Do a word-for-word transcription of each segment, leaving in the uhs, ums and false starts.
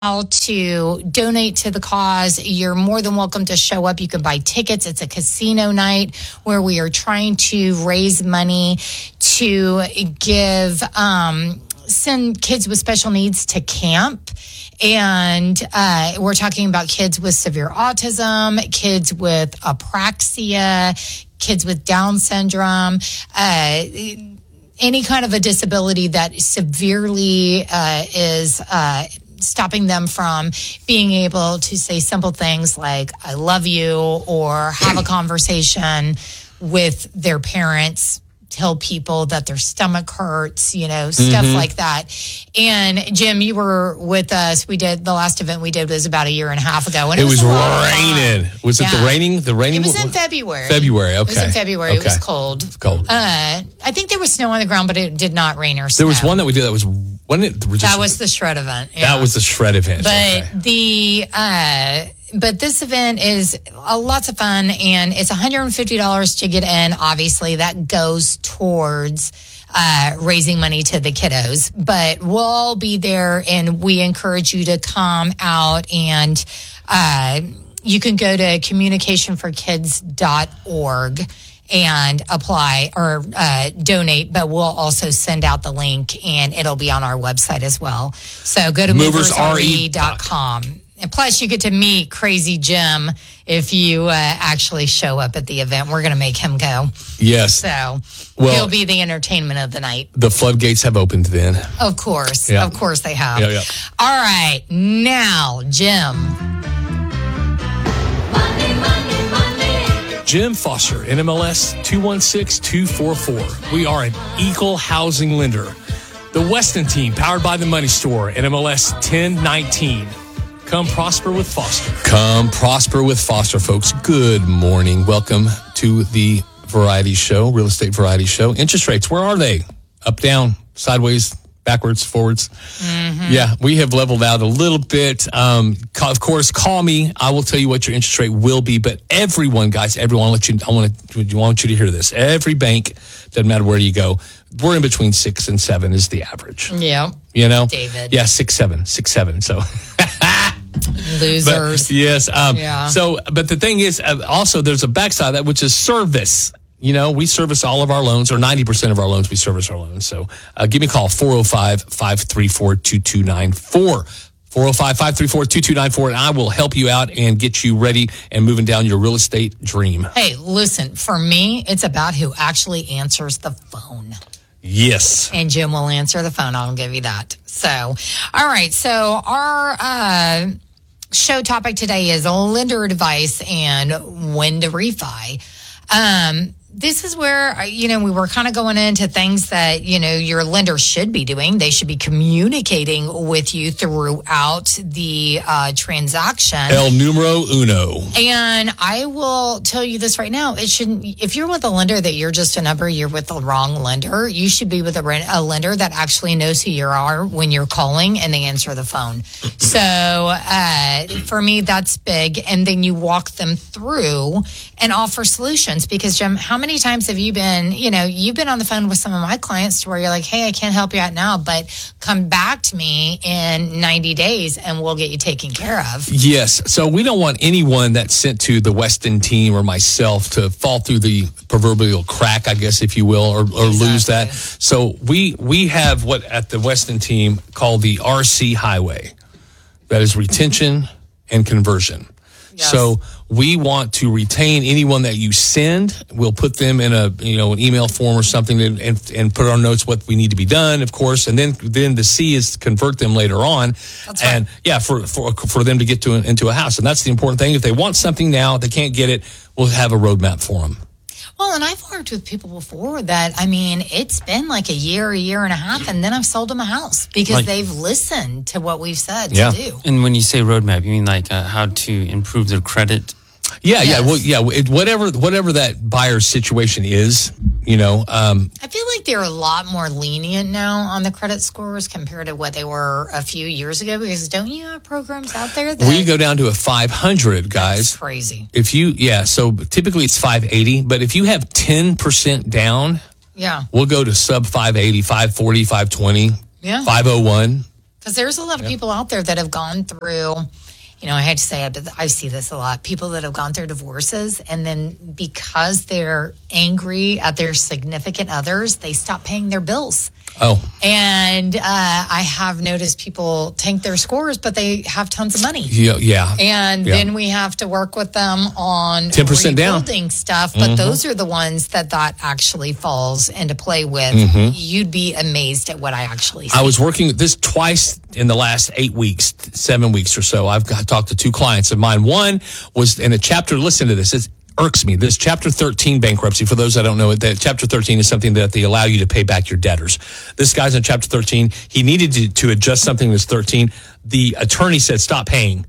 how to donate to the cause. You're more than welcome to show up. You can buy tickets. It's a casino night where we are trying to raise money to give, um, send kids with special needs to camp. And uh, we're talking about kids with severe autism, kids with apraxia, kids with Down syndrome, uh, any kind of a disability that severely uh, is uh, stopping them from being able to say simple things like, I love you, or have a conversation with their parents, tell people that their stomach hurts, you know, stuff mm-hmm. like that. And Jim, you were with us. We did the last event we did was about a year and a half ago. And it, it was, was raining. Was yeah. it the raining? The raining? It was in February. February. Okay. It was in February. Okay. It was cold. Cold. Uh, I think there was snow on the ground, but it did not rain or snow. There was one that we did that was, wasn't it? Just, that was the shred event. Yeah. That was the shred event. But okay. the, uh, But this event is uh, lots of fun, and it's one hundred fifty dollars to get in. Obviously, that goes towards uh, raising money to the kiddos. But we'll all be there, and we encourage you to come out. And uh, you can go to communication for kids dot org and apply or uh, donate. But we'll also send out the link, and it'll be on our website as well. So go to movers r e dot com. And plus, you get to meet Crazy Jim if you uh, actually show up at the event. We're going to make him go. Yes. So well, he'll be the entertainment of the night. The floodgates have opened then. Of course. Yeah. Of course they have. Yeah, yeah. All right. Now, Jim. Money, money, money. Jim Foster, N M L S two one six two four four. We are an equal housing lender. The Weston team, powered by the Money Store, N M L S ten nineteen. Come prosper with Foster. Come prosper with Foster, folks. Good morning. Welcome to the variety show, real estate variety show. Interest rates, where are they? Up, down, sideways, backwards, forwards. Mm-hmm. Yeah, we have leveled out a little bit. Um, of course, call me. I will tell you what your interest rate will be. But everyone, guys, everyone, I'll let you, I want to, I want you to hear this. Every bank, doesn't matter where you go, we're in between six and seven is the average. Yeah. You know? David. Yeah, six, seven, six, seven. So. Losers. But, yes. Um, yeah. So, but the thing is, uh, also, there's a backside of that, which is service. You know, we service all of our loans, or ninety percent of our loans, we service our loans. So, uh, give me a call, four oh five, five three four, two two nine four. four oh five, five three four, two two nine four, and I will help you out and get you ready and moving down your real estate dream. Hey, listen, for me, it's about who actually answers the phone. Yes. And Jim will answer the phone. I'll give you that. So, all right. So, our uh, show topic today is lender advice and when to refi. Um, this is where, you know, we were kind of going into things that, you know, your lender should be doing. They should be communicating with you throughout the uh, transaction. El numero uno. And I will tell you this right now. It shouldn't, if you're with a lender that you're just a number, you're with the wrong lender. You should be with a, a lender that actually knows who you are when you're calling and they answer the phone. So uh, for me, that's big. And then you walk them through and offer solutions. Because, Jim, how many times have you been, you know, you've been on the phone with some of my clients to where you're like, hey, I can't help you out now, but come back to me in ninety days and we'll get you taken care of. Yes. So we don't want anyone that's sent to the Weston team or myself to fall through the proverbial crack, I guess, if you will, or, or exactly. lose that. So we, we have what at the Weston team called the R C highway. That is retention and conversion. Yes. So we want to retain anyone that you send. We'll put them in a, you know, an email form or something and, and, and put our notes what we need to be done, of course. And then, then the C is to convert them later on. That's and right. yeah, for, for, for them to get to into a house. And that's the important thing. If they want something now, they can't get it, we'll have a roadmap for them. Well, and I've worked with people before that, I mean, it's been like a year, a year and a half, and then I've sold them a house because like, they've listened to what we've said yeah. to do. And when you say roadmap, you mean like uh, how to improve their credit? Yeah, yes. yeah, well, yeah. It, whatever, whatever that buyer's situation is, you know. Um, I feel like they're a lot more lenient now on the credit scores compared to what they were a few years ago. Because don't you have programs out there that we go down to a five hundred, guys? That's crazy. If you, yeah. So typically it's five eighty, but if you have ten percent down, yeah, we'll go to sub five eighty, five forty, five twenty, yeah, five oh one. Because there's a lot of people out there that have gone through, you know, I hate to say it, but I see this a lot. People that have gone through divorces, and then because they're angry at their significant others, they stop paying their bills. Oh. And uh, I have noticed people tank their scores, but they have tons of money. Yeah. yeah. And Yeah. then we have to work with them on ten percent down. rebuilding stuff. But those are the ones that that actually falls into play with. Mm-hmm. You'd be amazed at what I actually see. I was working with this twice in the last eight weeks, seven weeks or so. I've got talked to two clients of mine. One was in a chapter, listen to this, it's irks me. This Chapter thirteen bankruptcy, for those that don't know it, that Chapter thirteen is something that they allow you to pay back your debtors. This guy's in Chapter thirteen. He needed to, to adjust something that's thirteen. The attorney said, stop paying.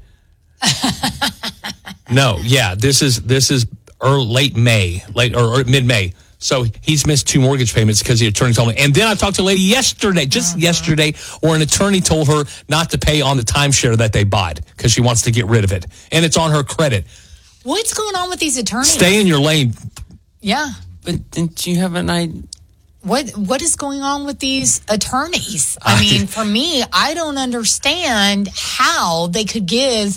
No, yeah, this is this is early, late May, late or, or mid-May. So he's missed two mortgage payments because the attorney told me. And then I talked to a lady yesterday, just Uh-huh. yesterday, where an attorney told her not to pay on the timeshare that they bought because she wants to get rid of it. And it's on her credit. What's going on with these attorneys? Stay in your lane. Yeah. But didn't you have an idea? What what is going on with these attorneys? I mean, for me, I don't understand how they could give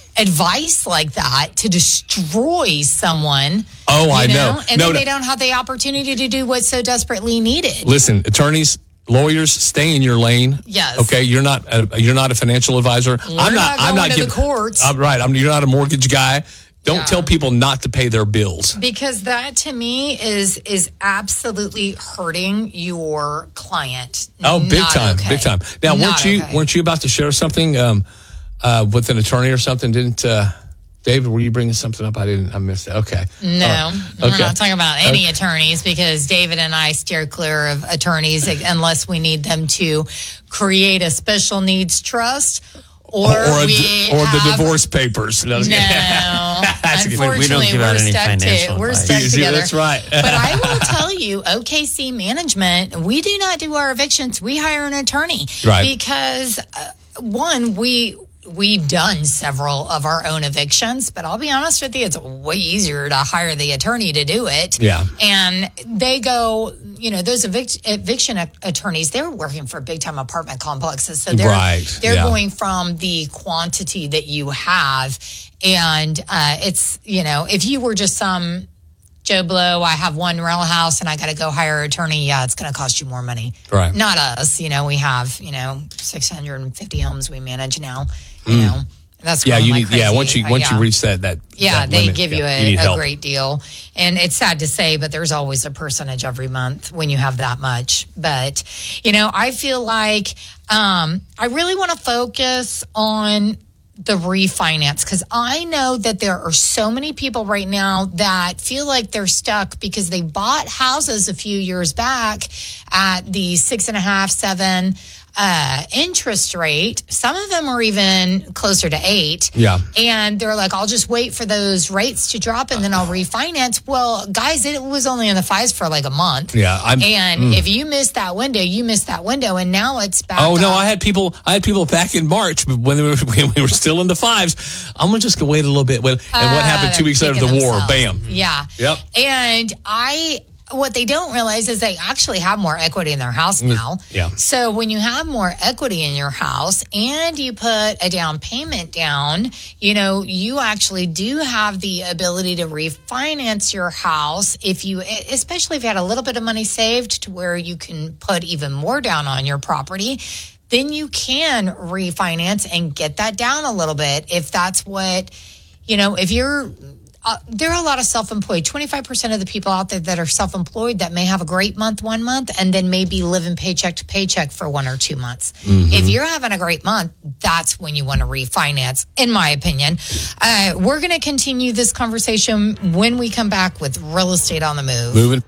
advice like that to destroy someone. Oh, you I know. And No, then no. they don't have the opportunity to do what's so desperately needed. Listen, attorneys, lawyers, stay in your lane. Yes. Okay, you're not a, you're not a financial advisor. We're I'm not not. I'm going not to giving, the courts. I'm right. I'm. You're not a mortgage guy. Don't Yeah. tell people not to pay their bills. Because that to me is is absolutely hurting your client. Oh, big Not time, okay. big time. Now, Not weren't you okay. weren't you about to share something um, uh, with an attorney or something? Didn't uh, David? Were you bringing something up? I didn't. I missed it. Okay. No, All right. we're Okay. not talking about any attorneys because David and I steer clear of attorneys unless we need them to create a special needs trust or, Or, a, we or the have- divorce papers. No, I was No, kidding. That's a good one. We don't unfortunately, give out we're any stuck to financial we're advice. stuck See, together. that's right. But I will tell you, O K C Management, we do not do our evictions. We hire an attorney, Right. Because uh, one, we. We've done several of our own evictions, but I'll be honest with you, it's way easier to hire the attorney to do it. Yeah. And they go, you know, those evic- eviction attorneys, they're working for big time apartment complexes. So they're, Right, they're yeah. going from the quantity that you have. And uh, it's, you know, if you were just some Joe Blow, I have one rental house and I got to go hire an attorney, yeah, it's going to cost you more money. Right. Not us. You know, we have, you know, six hundred fifty homes we manage now. You know, that's Mm. Yeah, growing you like need. Yeah, crazy. once you Uh, once yeah. you reach that that Yeah, that they limit, give you yeah, a, need a help. great deal. And it's sad to say, but there's always a percentage every month when you have that much. But, you know, I feel like um, I really want to focus on the refinance because I know that there are so many people right now that feel like they're stuck because they bought houses a few years back at the six and a half, seven uh, interest rate. Some of them are even closer to eight. Yeah. And they're like, I'll just wait for those rates to drop and then I'll refinance. Well, guys, it was only in the fives for like a month. Yeah, I'm- And if you missed that window, you missed that window. And now it's back. Oh no! up. I had people. I had people back in March when, they were, when we were still in the fives. I'm gonna just go wait a little bit. When, and what happened two Uh, weeks after kicking the war? themselves. Bam. Yeah. Yep. And I, what they don't realize is they actually have more equity in their house now. Yeah. So when you have more equity in your house and you put a down payment down, you know, you actually do have the ability to refinance your house if you, especially if you had a little bit of money saved to where you can put even more down on your property. Then you can refinance and get that down a little bit if that's what, you know, if you're, uh, there are a lot of self-employed. twenty-five percent of the people out there that are self-employed that may have a great month one month and then maybe living paycheck to paycheck for one or two months. If you're having a great month, that's when you want to refinance, in my opinion. Uh, we're going to continue this conversation when we come back with Real Estate on the Move. Moving.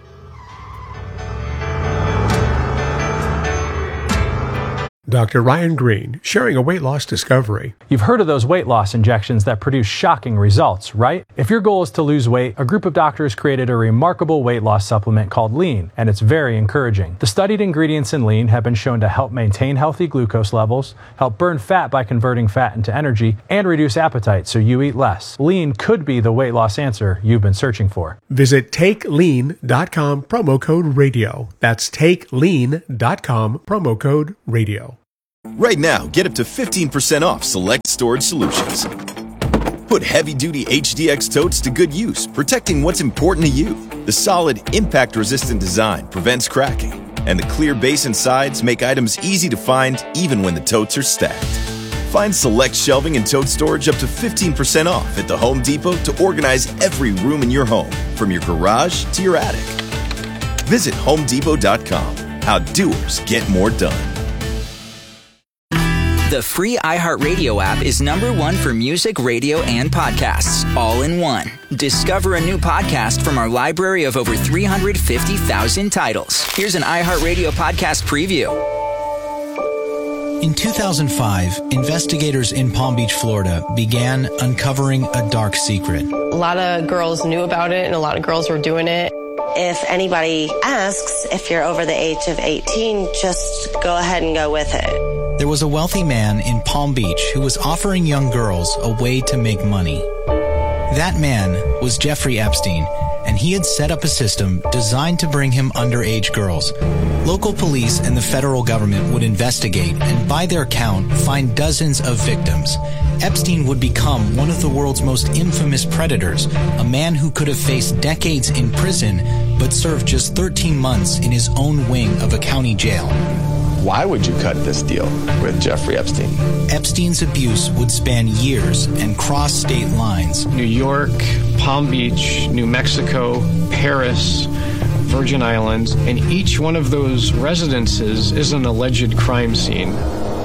Doctor Ryan Green, sharing a weight loss discovery. You've heard of those weight loss injections that produce shocking results, right? If your goal is to lose weight, a group of doctors created a remarkable weight loss supplement called Lean, and it's very encouraging. The studied ingredients in Lean have been shown to help maintain healthy glucose levels, help burn fat by converting fat into energy, and reduce appetite so you eat less. Lean could be the weight loss answer you've been searching for. Visit take lean dot com, promo code radio. That's take lean dot com, promo code radio. Right now, get up to fifteen percent off select storage solutions. Put heavy-duty H D X totes to good use, protecting what's important to you. The solid, impact-resistant design prevents cracking, and the clear base and sides make items easy to find even when the totes are stacked. Find select shelving and tote storage up to fifteen percent off at the Home Depot to organize every room in your home, from your garage to your attic. Visit home depot dot com. How doers get more done. The free iHeartRadio app is number one for music, radio, and podcasts, all in one. Discover a new podcast from our library of over three hundred fifty thousand titles. Here's an iHeartRadio podcast preview. In two thousand five, investigators in Palm Beach, Florida began uncovering a dark secret. A lot of girls knew about it, and a lot of girls were doing it. If anybody asks if you're over the age of eighteen, just go ahead and go with it. There was a wealthy man in Palm Beach who was offering young girls a way to make money. That man was Jeffrey Epstein, and he had set up a system designed to bring him underage girls. Local police and the federal government would investigate and, by their count, find dozens of victims. Epstein would become one of the world's most infamous predators, a man who could have faced decades in prison but served just thirteen months in his own wing of a county jail. Why would you cut this deal with Jeffrey Epstein? Epstein's abuse would span years and cross state lines. New York, Palm Beach, New Mexico, Paris, Virgin Islands, and each one of those residences is an alleged crime scene.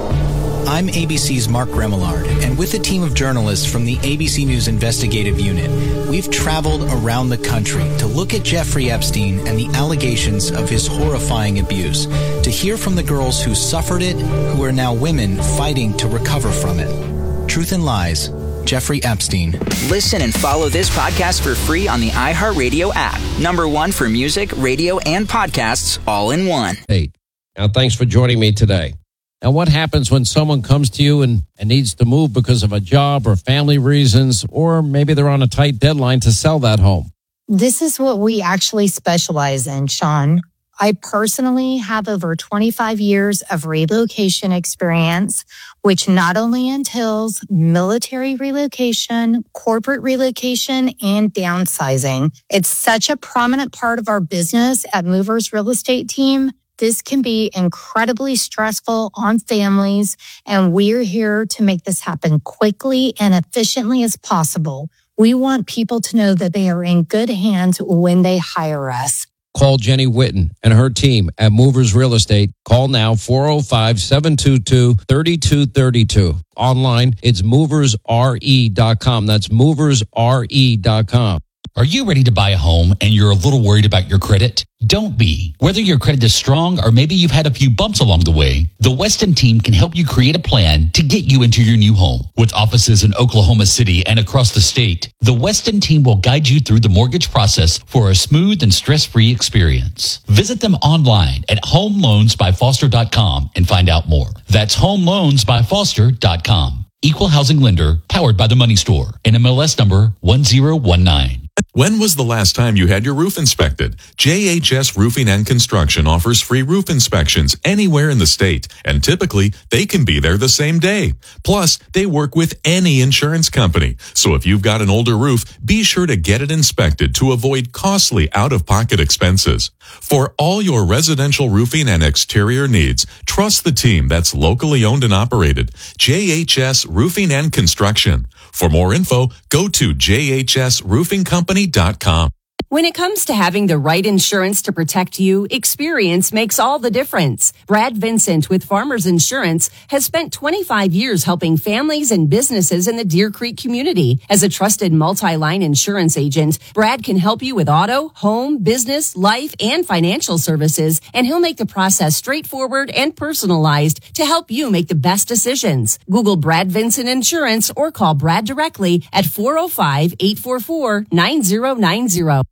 I'm A B C's Mark Remillard, and with a team of journalists from the A B C News Investigative Unit, we've traveled around the country to look at Jeffrey Epstein and the allegations of his horrifying abuse, to hear from the girls who suffered it, who are now women fighting to recover from it. Truth and Lies, Jeffrey Epstein. Listen and follow this podcast for free on the iHeartRadio app. Number one for music, radio, and podcasts, all in one. Hey, now thanks for joining me today. Now, what happens when someone comes to you and, and needs to move because of a job or family reasons, or maybe they're on a tight deadline to sell that home? This is what we actually specialize in, Sean. I personally have over twenty-five years of relocation experience, which not only entails military relocation, corporate relocation, and downsizing. It's such a prominent part of our business at Movers Real Estate Team. This can be incredibly stressful on families, and we're here to make this happen quickly and efficiently as possible. We want people to know that they are in good hands when they hire us. Call Jenny Whitten and her team at Movers Real Estate. Call now, four oh five, seven two two, three two three two. Online, it's movers r e dot com. That's movers r e dot com. Are you ready to buy a home and you're a little worried about your credit? Don't be. Whether your credit is strong or maybe you've had a few bumps along the way, the Weston team can help you create a plan to get you into your new home. With offices in Oklahoma City and across the state, the Weston team will guide you through the mortgage process for a smooth and stress-free experience. Visit them online at home loans by foster dot com and find out more. That's home loans by foster dot com. Equal housing lender, powered by the Money Store. N M L S number one zero one nine. When was the last time you had your roof inspected? J H S Roofing and Construction offers free roof inspections anywhere in the state, and typically they can be there the same day. Plus, they work with any insurance company. So if you've got an older roof, be sure to get it inspected to avoid costly out-of-pocket expenses. For all your residential roofing and exterior needs, trust the team that's locally owned and operated. J H S Roofing and Construction. For more info, go to j h s roofing company dot com. When it comes to having the right insurance to protect you, experience makes all the difference. Brad Vincent with Farmers Insurance has spent twenty-five years helping families and businesses in the Deer Creek community. As a trusted multi-line insurance agent, Brad can help you with auto, home, business, life, and financial services, and he'll make the process straightforward and personalized to help you make the best decisions. Google Brad Vincent Insurance or call Brad directly at four oh five, eight four four, nine oh nine oh.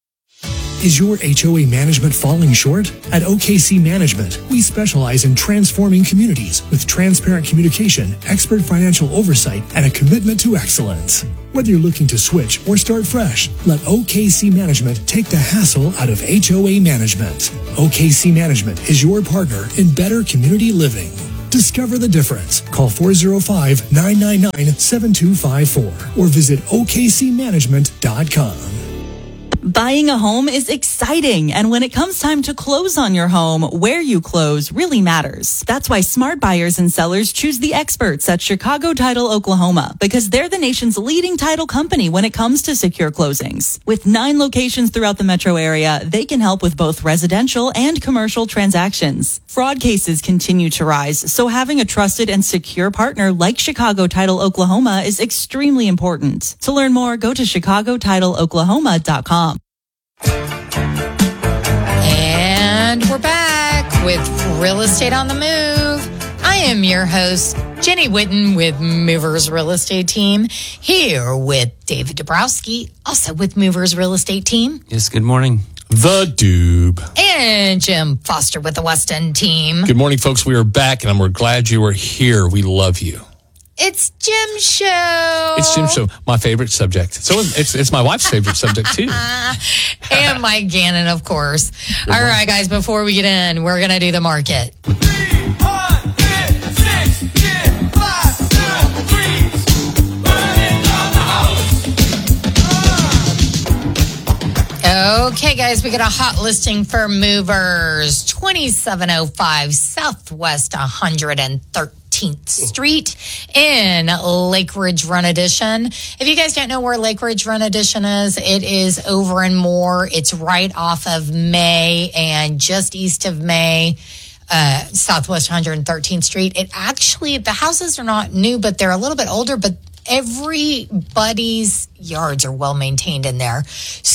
Is your H O A management falling short? At O K C Management, we specialize in transforming communities with transparent communication, expert financial oversight, and a commitment to excellence. Whether you're looking to switch or start fresh, let O K C Management take the hassle out of H O A management. O K C Management is your partner in better community living. Discover the difference. Call four oh five, nine nine nine, seven two five four or visit O K C management dot com. Buying a home is exciting, and when it comes time to close on your home, where you close really matters. That's why smart buyers and sellers choose the experts at Chicago Title Oklahoma, because they're the nation's leading title company when it comes to secure closings. With nine locations throughout the metro area, they can help with both residential and commercial transactions. Fraud cases continue to rise, so having a trusted and secure partner like Chicago Title Oklahoma is extremely important. To learn more, go to chicago title oklahoma dot com. And we're back with Real Estate on the Move. I am your host, Jenny Whitten with Movers Real Estate Team, here with David Dabrowski, also with Movers Real Estate Team. Yes, good morning. The Doob. And Jim Foster with the West End Team. Good morning, folks. We are back, and we're glad you are here. We love you. It's Jim Show. It's Jim Show, my favorite subject. So it's it's my wife's favorite subject, too. And Mike Gannon, of course. Good All morning. Right, guys, before we get in, we're going to do the market. Okay, guys, we got a hot listing for movers. twenty-seven oh five Southwest one hundred thirteenth Street in Lake Ridge Run Addition. If you guys don't know where Lake Ridge Run Addition is, it is over in Moore. It's right off of May and just east of May. Uh, Southwest one hundred thirteenth Street. It actually, the houses are not new, but they're a little bit older, but everybody's yards are well maintained in there.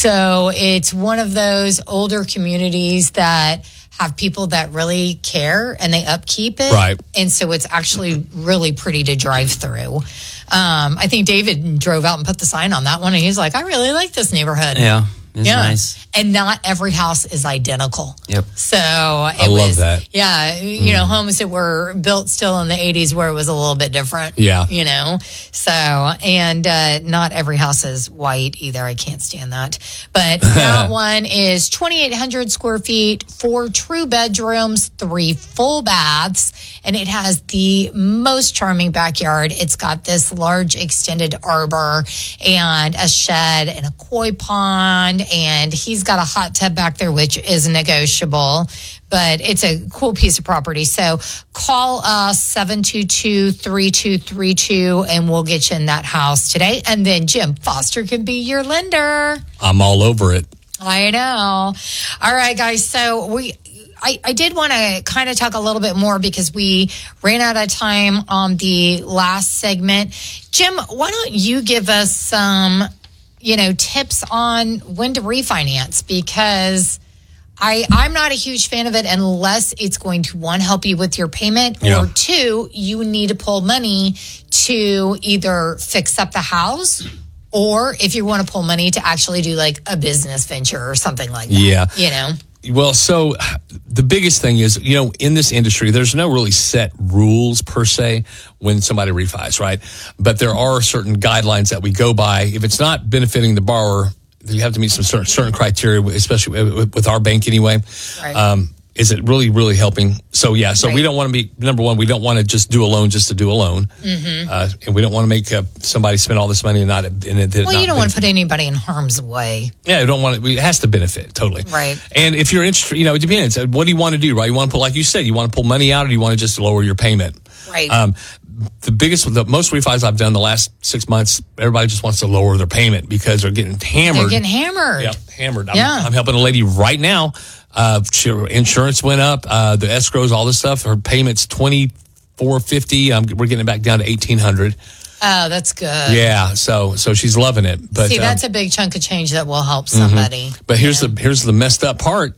So it's one of those older communities that have people that really care and they upkeep it. Right. And so it's actually really pretty to drive through. Um, I think David drove out and put the sign on that one, and he's like, I really like this neighborhood. Yeah. It's yeah. nice. And not every house is identical. Yep. So it I was, love that. Yeah. You mm. know, homes that were built still in the eighties where it was a little bit different. Yeah. You know, so, and uh, not every house is white either. I can't stand that. But that one is twenty-eight hundred square feet, four true bedrooms, three full baths, and it has the most charming backyard. It's got this large extended arbor and a shed and a koi pond. And he's got a hot tub back there, which is negotiable, but it's a cool piece of property. So call us seven two two, three two three two and we'll get you in that house today. And then Jim Foster can be your lender. I'm all over it. I know. All right, guys. So we, I, I did want to kind of talk a little bit more because we ran out of time on the last segment. Jim, why don't you give us some, you know, tips on when to refinance, because I, I'm not a huge fan of it unless it's going to, one, help you with your payment, yeah. or two, you need to pull money to either fix up the house, or if you want to pull money to actually do like a business venture or something like that. Yeah. You know? Well, so the biggest thing is, you know, in this industry, there's no really set rules per se when somebody refis, right? But there are certain guidelines that we go by. If it's not benefiting the borrower, you have to meet some certain, certain criteria, especially with our bank anyway. Right. Um, is it really, really helping? So, yeah, so right. we don't want to be, number one, we don't want to just do a loan just to do a loan. Mm-hmm. Uh, and we don't want to make uh, somebody spend all this money and not, and it well, not you don't want to put anybody in harm's way. Yeah, you don't want it. It has to benefit, totally. Right. And if you're interested, you know, it depends. What do you want to do, right? You want to pull, like you said, you want to pull money out, or do you want to just lower your payment? Right. Um, the biggest, the most refis I've done the last six months, everybody just wants to lower their payment because they're getting hammered. They're getting hammered. Yeah, hammered. I'm, yeah. I'm helping a lady right now. Uh, she, insurance went up, uh, the escrows, all this stuff. Her payment's twenty-four fifty. Um, we're getting it back down to eighteen hundred. Oh, that's good. Yeah, so so she's loving it. But see, that's um, a big chunk of change that will help somebody. Mm-hmm. But here's yeah. the here's the messed up part.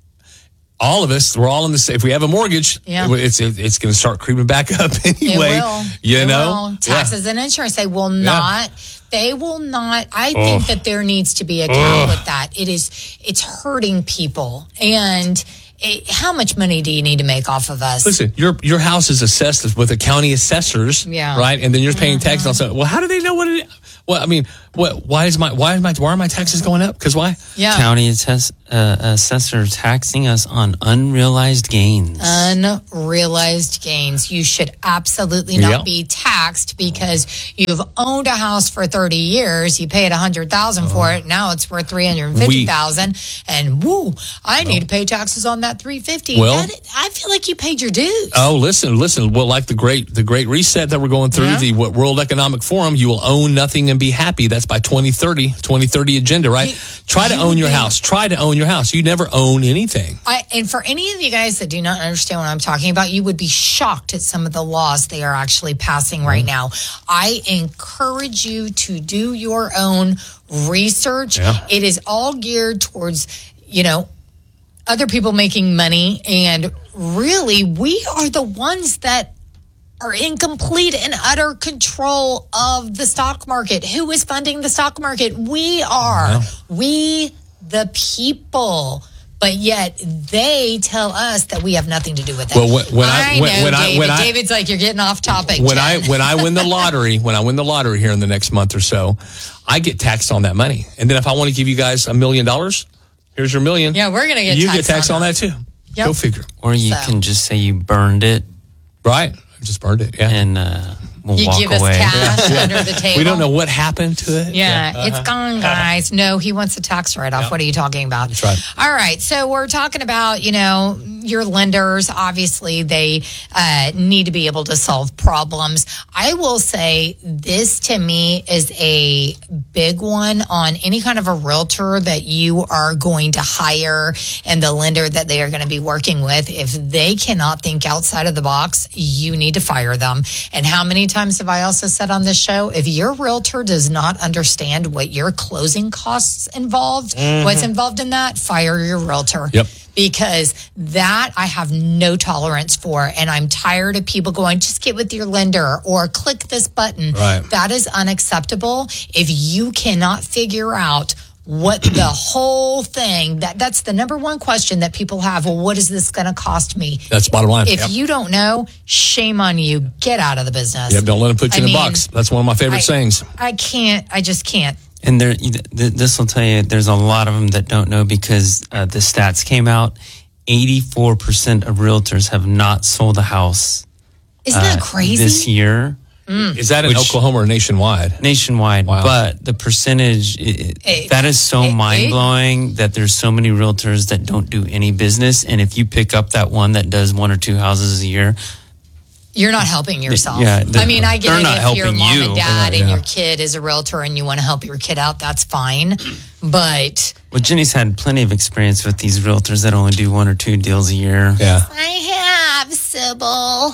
All of us, we're all in the same. If we have a mortgage, yeah. it's it, it's going to start creeping back up anyway. It will. You it know, will. Taxes yeah. and insurance, they will not. Yeah. They will not. I oh. think that there needs to be a cap with that. It is. It's hurting people, and it, how much money do you need to make off of us? Listen, your your house is assessed with the county assessors, Yeah. right? And then you're paying Mm-hmm. taxes on something. Well, how do they know what it is? Well, I mean, what? Why is my why is my why are my taxes going up? Because why? Yeah. County assess, uh, assessor taxing us on unrealized gains. Unrealized gains. You should absolutely not Yep. be taxed because you've owned a house for thirty years. You paid a hundred thousand for it. Now it's worth three hundred fifty thousand, and woo, I need to pay taxes on that three fifty. Well- That- I feel like you paid your dues. Oh, listen, listen. Well, like the great the great reset that we're going through, Yeah. the what, World Economic Forum, you will own nothing and be happy. That's by twenty thirty, twenty thirty agenda, right? Try to you own your would be- house. Try to own your house. You never own anything. I, and for any of you guys that do not understand what I'm talking about, you would be shocked at some of the laws they are actually passing right Mm-hmm. now. I encourage you to do your own research. Yeah. It is all geared towards, you know, other people making money. And really, we are the ones that are in complete and utter control of the stock market. Who is funding the stock market? We are. Yeah. We, the people. But yet they tell us that we have nothing to do with it. Well, when- when I- I when- know, when I- David. when I- David's like, you're getting off topic. When I Jen. when I win the lottery, when I win the lottery here in the next month or so, I get taxed on that money. And then if I want to give you guys a million dollars, here's your million. Yeah, we're gonna get you taxed get taxed on on that, too. Yep. Go figure. Or you So. can just say you burned it. Right. I just burned it. Yeah. And uh, we'll you walk give away. us cash under the table. We don't know what happened to it. Yeah, Uh-huh. it's gone, guys. No, he wants a tax write-off. Yeah. What are you talking about? That's right. All right, so we're talking about, you know, your lenders. Obviously, they uh, need to be able to solve problems. I will say this to me is a big one on any kind of a realtor that you are going to hire and the lender that they are going to be working with. If they cannot think outside of the box, you need to fire them. And how many times have I also said on this show, if your realtor does not understand what your closing costs involved, Mhm. what's involved in that, fire your realtor. Yep. Because that I have no tolerance for. And I'm tired of people going, just get with your lender or click this button. Right. That is unacceptable. If you cannot figure out what the whole thing, that that's the number one question that people have. Well, what is this going to cost me? That's bottom line. If Yep. you don't know, shame on you. Get out of the business. Yep, don't let them put you I in a mean, box. That's one of my favorite I- sayings. I can't. I just can't. And there, th- this will tell you, there's a lot of them that don't know because uh, the stats came out. eighty-four percent of realtors have not sold a house. Isn't that uh, crazy? This year. Is that in Which- Oklahoma or nationwide? Nationwide. Wow. But the percentage, it, Hey, that is so hey, mind blowing that there's so many realtors that don't do any business. And if you pick up that one that does one or two houses a year, You're not helping yourself. Yeah, the- I mean, I get they're it not if your helping mom you. and dad Yeah, and yeah. your kid is a realtor and you want to help your kid out, that's fine. But well, Jenny's had plenty of experience with these realtors that only do one or two deals a year. Yeah. I have, Sybil.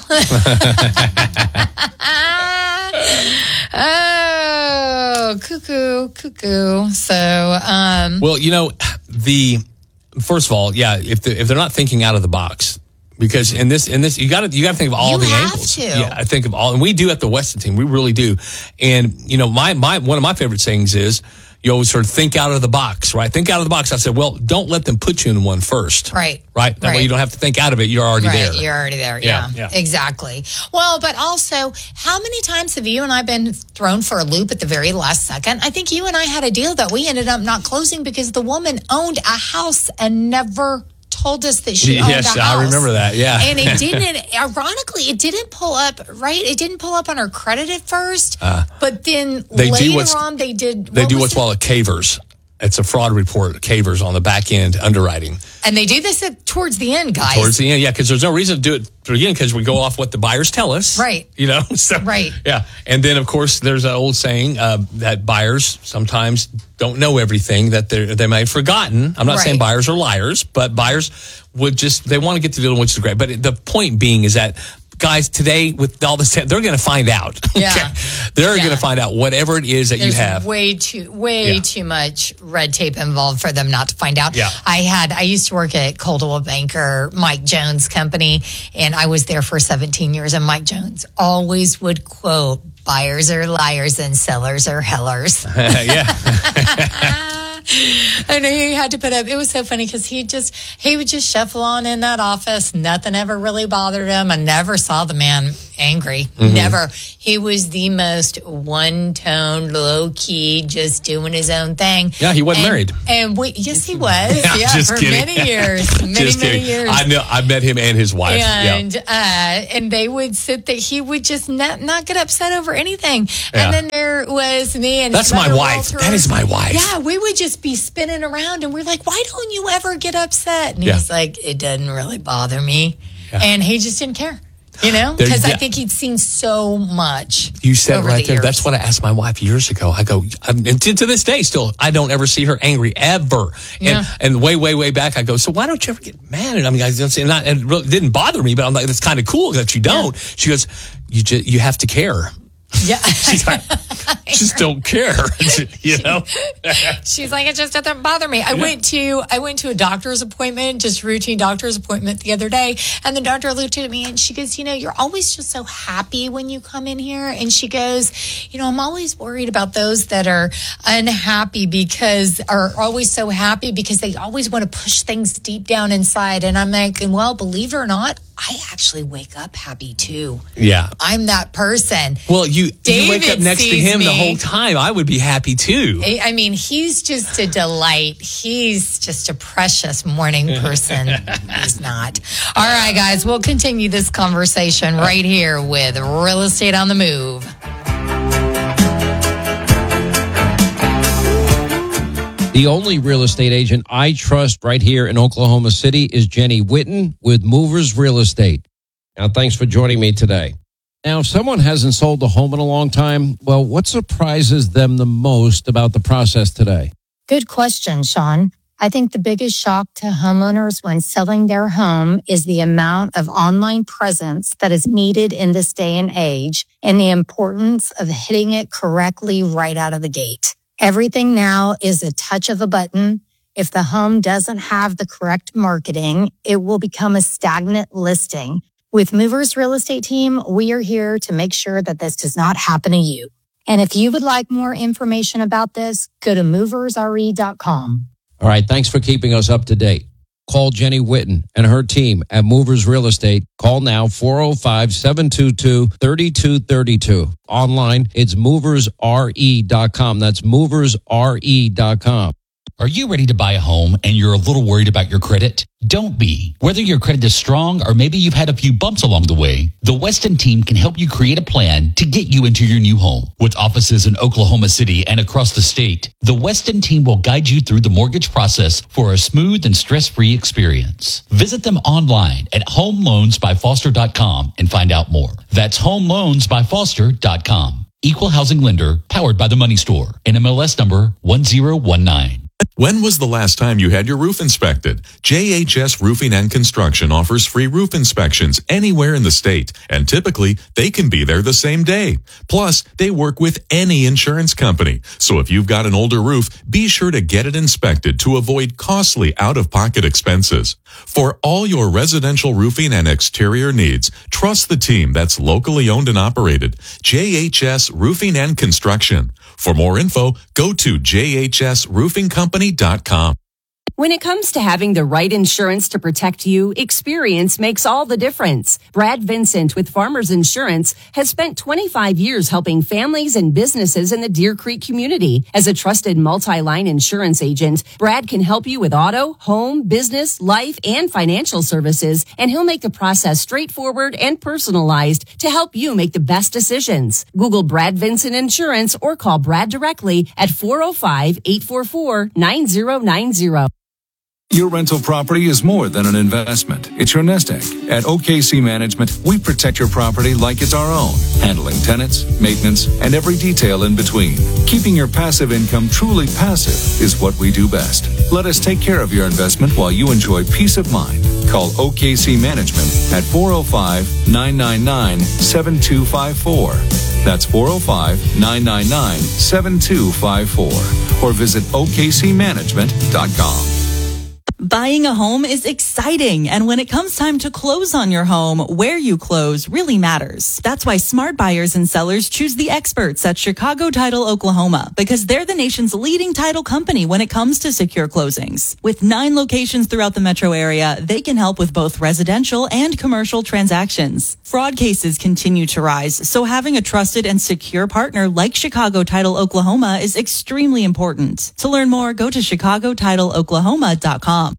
Oh, cuckoo, cuckoo. So, um, Well, you know, the first of all, yeah, if they if they're not thinking out of the box, because in this in this you got to you got to think of all You the have angles. to. Yeah, I think of all, and we do at the Weston team, we really do. And you know, my my one of my favorite sayings is, you always sort of think out of the box, right? Think out of the box. I said, well, don't let them put you in one first, right. right? That way Right. you don't have to think out of it. You're already Right, there. you're already there. Yeah, Yeah, yeah. exactly. Well, but also, how many times have you and I been thrown for a loop at the very last second? I think you and I had a deal that we ended up not closing because the woman owned a house and never told us that she owned Yes, a house. I remember that. Yeah, And it didn't, ironically, it didn't pull up, right? It didn't pull up on her credit at first, Uh, but then they do later what's- on they did. they what do was what's it? called a cavers. It's a fraud report, cavers on the back end underwriting. And they do this at, towards the end, guys. Towards the end, yeah, because there's no reason to do it to begin because we go off what the buyers tell us. Right. You know? So, Right. Yeah. And then, of course, there's an old saying uh, that buyers sometimes don't know everything that they they may have forgotten. I'm not Right. saying buyers are liars, but buyers would just, they want to get to the deal, which is great. But the point being is that, guys, today with all this, they're going to find out. Yeah. Okay? They're Yeah. going to find out whatever it is that There's you have. way too way Yeah. too much red tape involved for them not to find out. Yeah. I had I used to work at Coldwell Banker, Mike Jones' company, and I was there for seventeen years. And Mike Jones always would quote, "Buyers are liars and sellers are hellers." yeah. And he had to put up, it was so funny because he just, he would just shuffle on in that office. Nothing ever really bothered him. I never saw the man angry. Mm-hmm. Never. He was the most one-tone, low-key, just doing his own thing. Yeah, he wasn't and, married. And we, yes, he was. Yeah, yeah just for kidding. many years. Many, just many kidding. years. I know. I met him and his wife. And yeah. uh, and they would sit there. He would just not, not get upset over anything. Yeah. And then there was me and That's his my brother wife. Walter. That is my wife. Yeah, we would just be spinning around, and we're like, "Why don't you ever get upset?" And Yeah. he's like, "It doesn't really bother me," Yeah. and he just didn't care. You know, There- because yeah. I think he'd seen so much. You said over right the there. years. That's what I asked my wife years ago. I go, I'm, and to, to this day, still, I don't ever see her angry ever. And Yeah. and way, way, way back, I go, so why don't you ever get mad at? I mean, I don't say, not, and it really didn't bother me, but I'm like, it's kind of cool that you don't. She goes, you just, you have to care. Yeah, She's like, just don't care. You know. she's like, it just doesn't bother me. I Yeah. went to I went to a doctor's appointment, just routine doctor's appointment the other day, and the doctor looked at me and she goes, you know, you're always just so happy when you come in here, and she goes, you know, I'm always worried about those that are unhappy because are always so happy because they always want to push things deep down inside, and I'm like, well, believe it or not, I actually wake up happy too. Yeah. I'm that person. Well, you, you wake David up next to sees him the me. whole time. I would be happy too. I I mean, he's just a delight. He's just a precious morning person. He's not. All right, guys, we'll continue this conversation right here with Real Estate on the Move. The only real estate agent I trust right here in Oklahoma City is Jenny Whitten with Movers Real Estate. Now, thanks for joining me today. Now, if someone hasn't sold a home in a long time, well, what surprises them the most about the process today? Good question, Sean. I think the biggest shock to homeowners when selling their home is the amount of online presence that is needed in this day and age and the importance of hitting it correctly right out of the gate. Everything now is a touch of a button. If the home doesn't have the correct marketing, it will become a stagnant listing. With Movers Real Estate Team, we are here to make sure that this does not happen to you. And if you would like more information about this, go to movers r e dot com. All right, thanks for keeping us up to date. Call Jenny Whitten and her team at Movers Real Estate. Call now, four oh five, seven two two, three two three two. Online, it's movers r e dot com. That's movers r e dot com. Are you ready to buy a home and you're a little worried about your credit? Don't be. Whether your credit is strong or maybe you've had a few bumps along the way, the Weston team can help you create a plan to get you into your new home. With offices in Oklahoma City and across the state, the Weston team will guide you through the mortgage process for a smooth and stress-free experience. Visit them online at home loans by foster dot com and find out more. That's home loans by foster dot com. Equal housing lender, powered by the Money Store. N M L S number one zero one nine. When was the last time you had your roof inspected? J H S Roofing and Construction offers free roof inspections anywhere in the state, and typically they can be there the same day. Plus, they work with any insurance company. So if you've got an older roof, be sure to get it inspected to avoid costly out-of-pocket expenses. For all your residential roofing and exterior needs, trust the team that's locally owned and operated. J H S Roofing and Construction. For more info, go to j h s roofing company dot com. When it comes to having the right insurance to protect you, experience makes all the difference. Brad Vincent with Farmers Insurance has spent twenty-five years helping families and businesses in the Deer Creek community. As a trusted multi-line insurance agent, Brad can help you with auto, home, business, life, and financial services, and he'll make the process straightforward and personalized to help you make the best decisions. Google Brad Vincent Insurance or call Brad directly at four oh five, eight four four, nine oh nine oh. Your rental property is more than an investment. It's your nest egg. At O K C Management, we protect your property like it's our own, handling tenants, maintenance, and every detail in between. Keeping your passive income truly passive is what we do best. Let us take care of your investment while you enjoy peace of mind. Call O K C Management at four oh five, nine nine nine, seven two five four. That's four oh five, nine nine nine, seven two five four. Or visit o k c management dot com. Buying a home is exciting, and when it comes time to close on your home, where you close really matters. That's why smart buyers and sellers choose the experts at Chicago Title Oklahoma, because they're the nation's leading title company when it comes to secure closings. With nine locations throughout the metro area, they can help with both residential and commercial transactions. Fraud cases continue to rise, so having a trusted and secure partner like Chicago Title Oklahoma is extremely important. To learn more, go to chicago title oklahoma dot com.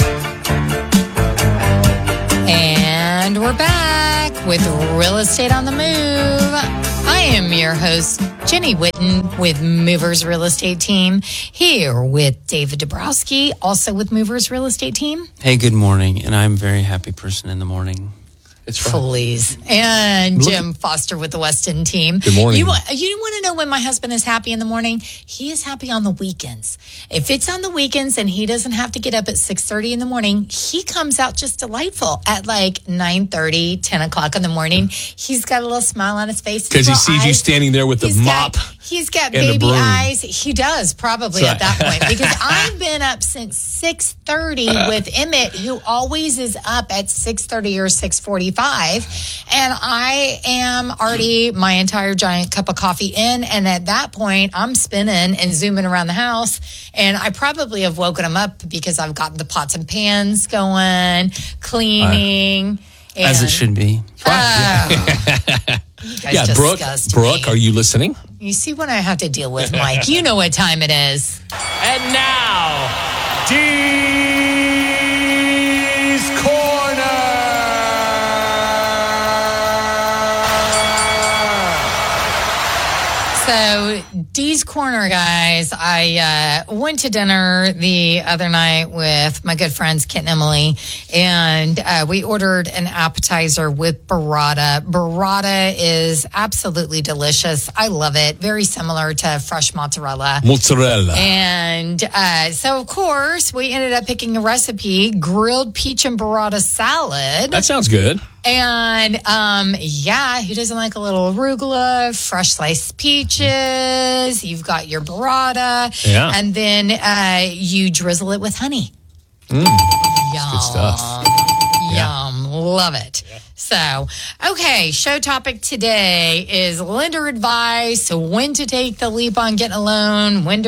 And we're back with Real Estate on the Move. I am your host, Jenny Whitten, with Movers Real Estate Team, here with David Dabrowski, also with Movers Real Estate Team. Hey, good morning. And I'm a very happy person in the morning. It's right. Please. And Jim Foster with the Weston Team. Good morning. You, you want to know when my husband is happy in the morning? He is happy on the weekends. If it's on the weekends and he doesn't have to get up at six thirty in the morning, he comes out just delightful at like nine thirty, ten o'clock in the morning. He's got a little smile on his face. Because he sees eyes. you standing there with he's the mop. Got, he's got baby eyes. He does probably Sorry. at that point. Because I've been up since six thirty with Emmett, who always is up at six thirty or six forty-five. And I am already my entire giant cup of coffee in. And at that point, I'm spinning and zooming around the house. And I probably have woken him up because I've gotten the pots and pans going, cleaning. Uh, and, as it should be. Uh, yeah, Brooke, Brooke, are you listening? You see what I have to deal with, Mike. You know what time it is. And now, D's Corner. So, D's Corner, guys, I uh, went to dinner the other night with my good friends, Kit and Emily, and uh, we ordered an appetizer with burrata. Burrata is absolutely delicious. I love it. Very similar to fresh mozzarella. Mozzarella. And uh, so, of course, we ended up picking a recipe, grilled peach and burrata salad. That sounds good. And, um, yeah, who doesn't like a little arugula, fresh sliced peaches? You've got your burrata. Yeah. And then uh, you drizzle it with honey. Mm. Yum. Good stuff. Yum. Yeah. Love it. Yeah. So, okay, show topic today is lender advice, when to take the leap on getting a loan, when to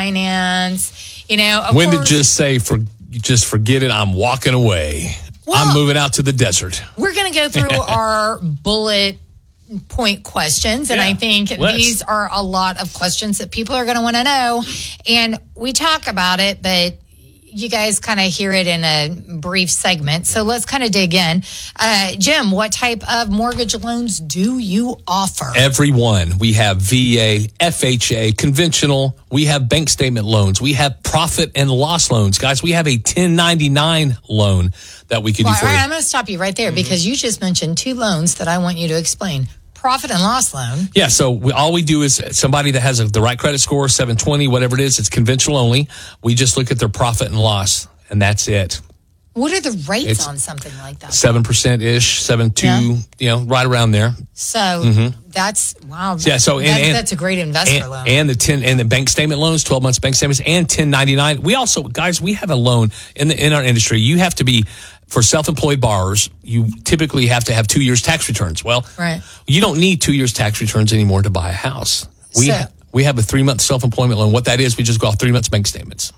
refinance. You know, of when course, to just say, for just forget it, I'm walking away. Well, I'm moving out to the desert. We're going to go through our bullet point questions, and yeah, I think let's. these are a lot of questions that people are going to want to know. And we talk about it, but you guys kind of hear it in a brief segment. So let's kind of dig in. Uh, Jim, what type of mortgage loans do you offer? Everyone. We have V A, F H A, conventional. We have bank statement loans. We have profit and loss loans. Guys, we have a ten ninety-nine loan that we can well, do for all right, you. I'm going to stop you right there mm-hmm. because you just mentioned two loans that I want you to explain. Profit and loss loan. Yeah, so we, all we do is somebody that has a, the right credit score, seven twenty, whatever it is, it's conventional only. We just look at their profit and loss, and that's it. What are the rates it's on something like that? seven percent-ish, seven two, yeah. you know, right around there. So mm-hmm. that's, wow. Yeah, so and, that's, and, that's a great investor and, loan. And the ten and the bank statement loans, twelve months bank statements, and ten ninety-nine. We also, guys, we have a loan in the in our industry. You have to be, for self-employed borrowers, you typically have to have two years tax returns. Well, right. you don't need two years tax returns anymore to buy a house. We so, ha- we have a three-month self-employment loan. What that is, we just go off three months bank statements.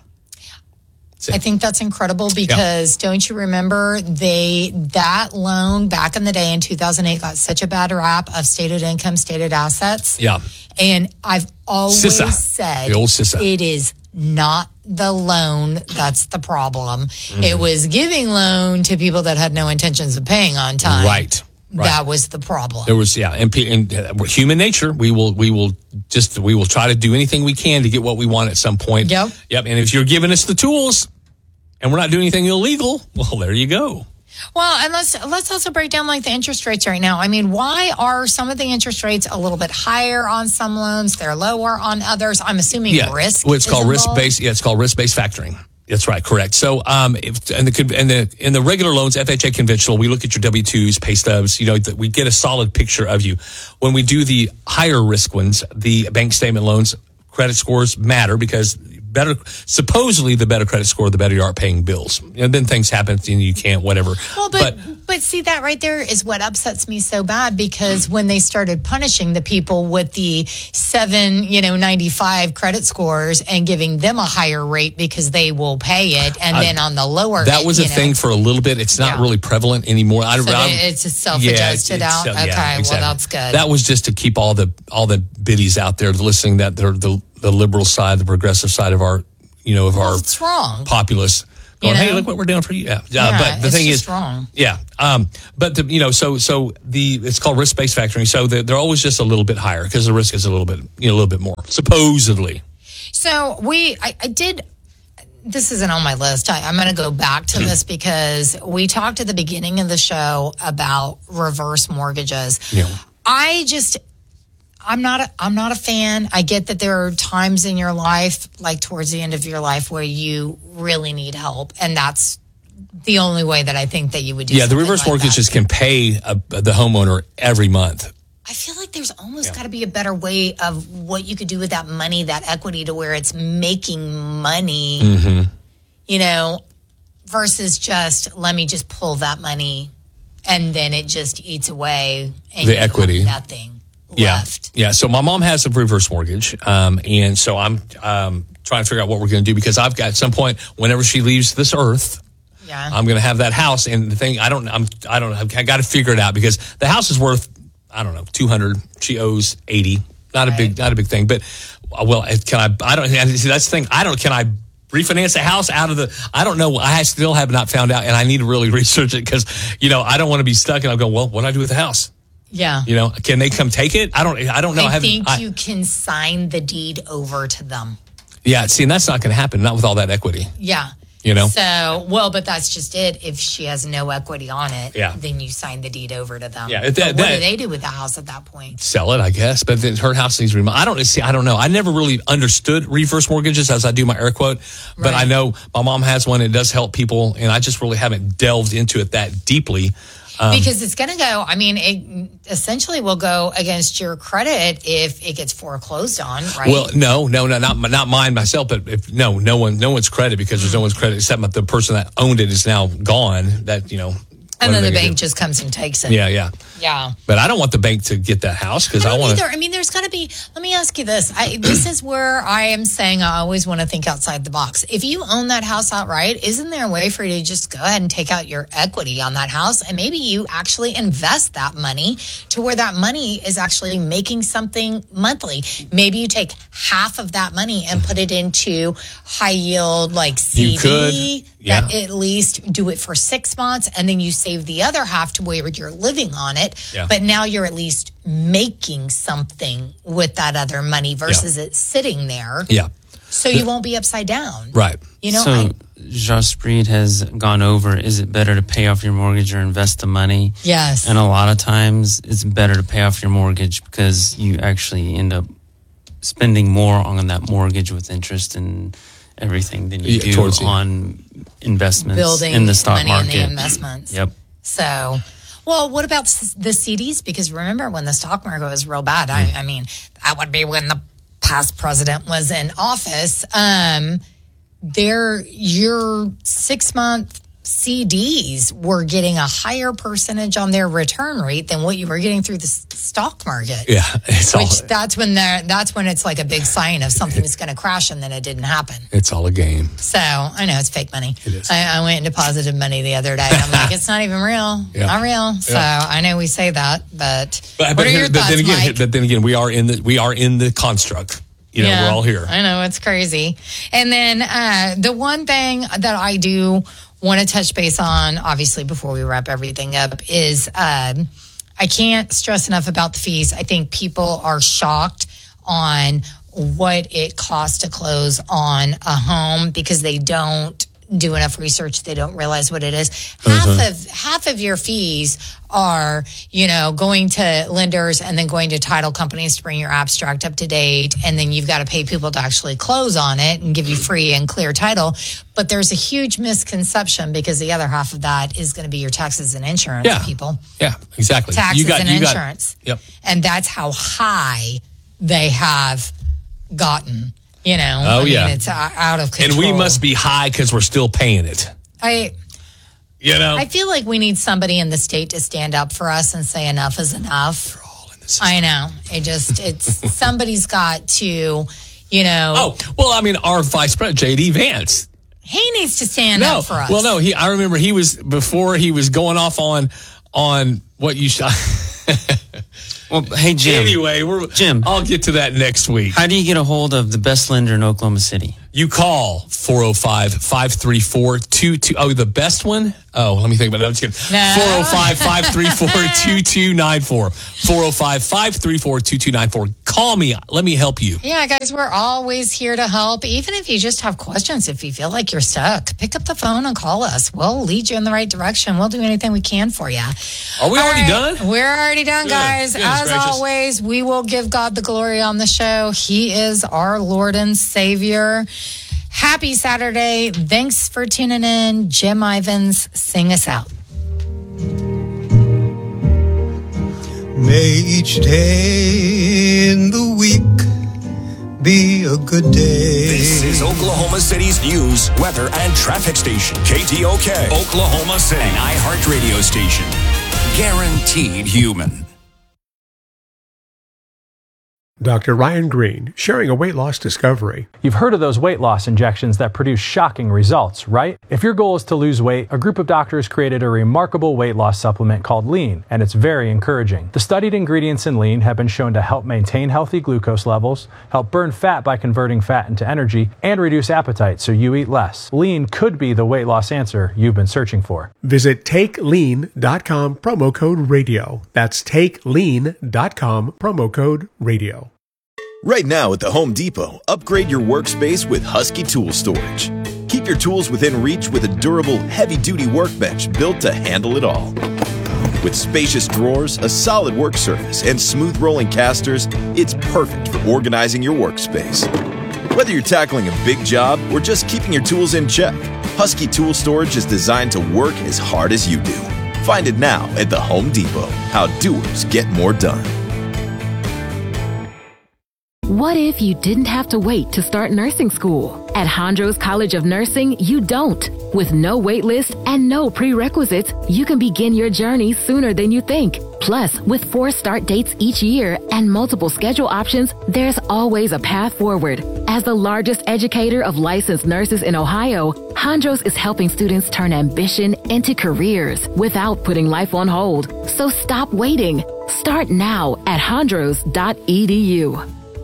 I think that's incredible because yeah. don't you remember they that loan back in the day in two thousand eight got such a bad rap of stated income, stated assets. Yeah. And I've always Sissa. said the old Sissa. It is not the loan that's the problem. Mm-hmm. It was giving loan to people that had no intentions of paying on time. Right. Right. That was the problem. There was, yeah, and, and uh, we're human nature. We will, we will just, we will try to do anything we can to get what we want at some point. Yep. Yep. And if you're giving us the tools and we're not doing anything illegal, well, there you go. Well, and let's let's also break down like the interest rates right now. I mean, why are some of the interest rates a little bit higher on some loans? They're lower on others. I'm assuming yeah. risk. Well, it's called involved. risk based. Yeah, it's called risk based factoring. That's right, correct. So, um, if, and the and the in the regular loans, F H A conventional, we look at your W two's, pay stubs. You know, we get a solid picture of you. When we do the higher risk ones, the bank statement loans, credit scores matter because better, supposedly the better credit score, the better you are at paying bills. And then things happen and you can't, whatever. Well, but, but but see, that right there is what upsets me so bad, because when they started punishing the people with the seven, you know, ninety-five credit scores and giving them a higher rate because they will pay it, and I, then on the lower, that was you a know, thing for a little bit. It's not yeah. really prevalent anymore. I, So I'm, it's a self-adjusted yeah, out. it's, uh, okay, yeah, exactly. well, that's good. That was just to keep all the all the biddies out there listening. That they're the the liberal side, the progressive side of our, you know, of well, our it's wrong. populace. Going, You know? hey, look what we're doing for you. Yeah, Yeah, but the it's thing just is, wrong. yeah. Um, but the, you know, so so the it's called risk based factoring. So they're, they're always just a little bit higher because the risk is a little bit, you know, a little bit more supposedly. So we, I, I did. This isn't on my list. I, I'm going to go back to this because we talked at the beginning of the show about reverse mortgages. Yeah. I just, I'm not, a, I'm not a fan. I get that there are times in your life, like towards the end of your life, where you really need help, and that's the only way that I think that you would do. Yeah, the something reverse like mortgages that. can pay a, the homeowner every month. I feel like there's almost got to be a better way of what you could do with that money, that equity, to where it's making money, Mm-hmm. you know, versus just let me just pull that money and then it just eats away and The you have equity. nothing Yeah, left. yeah. So my mom has a reverse mortgage, um, and so I'm um, trying to figure out what we're going to do, because I've got at some point, whenever she leaves this earth, Yeah. I'm going to have that house. And the thing, I don't, I'm, I don't, I got to figure it out, because the house is worth, I don't know, two hundred. She owes eighty. Not a big, not a big thing. But uh, well, can I? I don't. See, that's the thing. I don't. Can I refinance a house out of the? I don't know. I still have not found out, and I need to really research it, because you know I don't want to be stuck and I'm going, well, what do I do with the house? Yeah. You know, can they come take it? I don't. I don't know. I, haven't- think I- you can sign the deed over to them. Yeah. See, and that's not going to happen. Not with all that equity. Yeah. You know. So, well, but that's just it. If she has no equity on it, Yeah. then you sign the deed over to them. Yeah, But that- what that- do they do with the house at that point? Sell it, I guess. But then her house needs remodeled. I don't see. I don't know. I never really understood reverse mortgages as I do my air quote. But I know my mom has one. It does help people, and I just really haven't delved into it that deeply. Um, Because it's going to go, I mean, it essentially will go against your credit if it gets foreclosed on, right? Well, no, no, no, not not mine myself, but if no, no one, no one's credit, because there's no one's credit except the person that owned it is now gone. That you know, and then what are the they gonna bank do? just comes and takes it. Yeah, yeah. Yeah. But I don't want the bank to get that house, because I, I don't want either. to. I mean, there's got to be, let me ask you this. I, this is where I am saying I always want to think outside the box. If you own that house outright, isn't there a way for you to just go ahead and take out your equity on that house, and maybe you actually invest that money to where that money is actually making something monthly? Maybe you take half of that money and put it into high yield, like C D. You could, yeah. That at least do it for six months, and then you save the other half to where you're living on it. Yeah. But now you're at least making something with that other money versus it sitting there. Yeah. So you won't be upside down. Right. You know, so I, Josh Breed has gone over, is it better to pay off your mortgage or invest the money? Yes. And a lot of times it's better to pay off your mortgage, because you actually end up spending more on that mortgage with interest and everything than you Yeah, do towards the- on investments building in the stock money market. in the investments. Yep. So, well, what about s- the C Ds? Because remember when the stock market was real bad, I, I mean, that would be when the past president was in office. Um, there, your six month C Ds were getting a higher percentage on their return rate than what you were getting through the s- stock market. Yeah. It's all. Which that's when they're, that's when it's like a big sign of something that's going to crash, and then it didn't happen. It's all a game. So I know it's fake money. It is. I, I went and deposited money the other day. And I'm like, it's not even real. Yeah. Not real. So Yeah. I know we say that, but, But, what but, are your but thoughts, then again, Mike? but then again, we are in the we are in the construct. You know, Yeah, we're all here. I know, it's crazy. And then uh, the one thing that I do want to touch base on, obviously, before we wrap everything up, is um, I can't stress enough about the fees. I think people are shocked on what it costs to close on a home because they don't do enough research. They don't realize what it is. Half Mhm. of half of your fees are, you know, going to lenders and then going to title companies to bring your abstract up to date, and then you've got to pay people to actually close on it and give you free and clear title. But there's a huge misconception, because the other half of that is going to be your taxes and insurance, Yeah. people. Yeah, exactly. Taxes you got, and you got- insurance. Yep. And that's how high they have gotten. You know, Oh, I mean, yeah. it's uh, out of control. And we must be high because we're still paying it. I, You know? I feel like we need somebody in the state to stand up for us and say enough is enough. I know. It just, it's, somebody's got to, you know. Oh, well, I mean, our vice president, J D. Vance. He needs to stand No, up for us. well, no, he. I remember he was, before he was going off on, on what you shot. Well, hey, Jim. Anyway, we're, Jim. I'll get to that next week. How do you get a hold of the best lender in Oklahoma City? You call four oh five, five three four, two two Oh, the best one? Oh, let me think about it. I'm just kidding. four oh five, five three four, two two nine four. four oh five, five three four, two two nine four. Call me. Let me help you. Yeah, guys, we're always here to help. Even if you just have questions, if you feel like you're stuck, pick up the phone and call us. We'll lead you in the right direction. We'll do anything we can for you. Are we All already right, done? We're already done, Good. guys. Goodness As gracious. always, we will give God the glory on the show. He is our Lord and Savior. Happy Saturday. Thanks for tuning in. Jim Ivins, sing us out. May each day in the week be a good day. This is Oklahoma City's news, weather, and traffic station. K T O K, Oklahoma City, an iHeartRadio station. Guaranteed human. Doctor Ryan Green, sharing a weight loss discovery. You've heard of those weight loss injections that produce shocking results, right? If your goal is to lose weight, a group of doctors created a remarkable weight loss supplement called Lean, and it's very encouraging. The studied ingredients in Lean have been shown to help maintain healthy glucose levels, help burn fat by converting fat into energy, and reduce appetite so you eat less. Lean could be the weight loss answer you've been searching for. Visit take lean dot com, promo code radio. That's take lean dot com, promo code radio. Right now at the Home Depot, upgrade your workspace with Husky Tool Storage. Keep your tools within reach with a durable, heavy-duty workbench built to handle it all. With spacious drawers, a solid work surface, and smooth rolling casters, it's perfect for organizing your workspace. Whether you're tackling a big job or just keeping your tools in check, Husky Tool Storage is designed to work as hard as you do. Find it now at the Home Depot. How doers get more done. What if you didn't have to wait to start nursing school? At Hondros College of Nursing, you don't. With no wait list and no prerequisites, you can begin your journey sooner than you think. Plus, with four start dates each year and multiple schedule options, there's always a path forward. As the largest educator of licensed nurses in Ohio, Hondros is helping students turn ambition into careers without putting life on hold. So stop waiting. Start now at hondros dot e d u.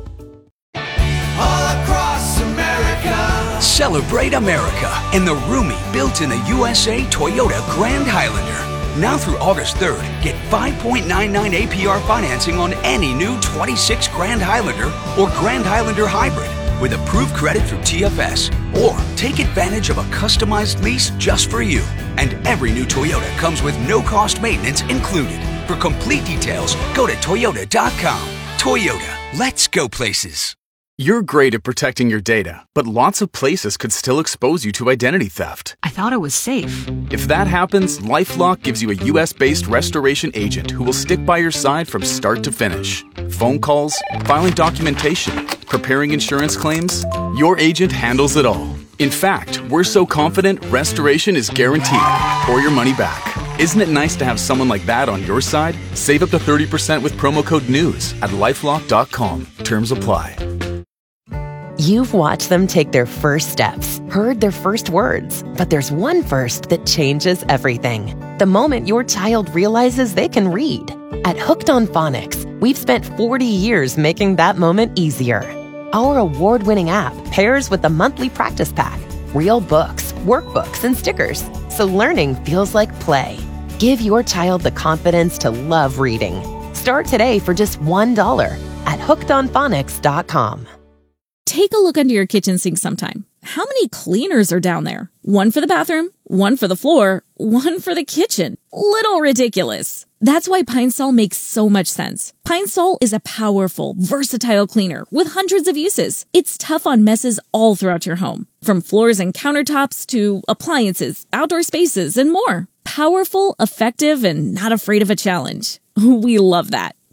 All across America. Celebrate America in the roomy, built in the U S A Toyota Grand Highlander. Now through August third, get five point nine nine A P R financing on any new twenty-six Grand Highlander or Grand Highlander Hybrid with approved credit through T F S. Or take advantage of a customized lease just for you. And every new Toyota comes with no-cost maintenance included. For complete details, go to toyota dot com. Toyota, let's go places. You're great at protecting your data, but lots of places could still expose you to identity theft. I thought it was safe. If that happens, LifeLock gives you a U S-based restoration agent who will stick by your side from start to finish. Phone calls, filing documentation, preparing insurance claims, your agent handles it all. In fact, we're so confident restoration is guaranteed or your money back. Isn't it nice to have someone like that on your side? Save up to thirty percent with promo code NEWS at lifelock dot com. Terms apply. You've watched them take their first steps, heard their first words, but there's one first that changes everything. The moment your child realizes they can read. At Hooked on Phonics, we've spent forty years making that moment easier. Our award-winning app pairs with the monthly practice pack, real books, workbooks, and stickers, so learning feels like play. Give your child the confidence to love reading. Start today for just one dollar at hooked on phonics dot com. Take a look under your kitchen sink sometime. How many cleaners are down there? One for the bathroom, one for the floor, one for the kitchen. Little ridiculous. That's why Pine Sol makes so much sense. Pine Sol is a powerful, versatile cleaner with hundreds of uses. It's tough on messes all throughout your home, from floors and countertops to appliances, outdoor spaces, and more. Powerful, effective, and not afraid of a challenge. We love that.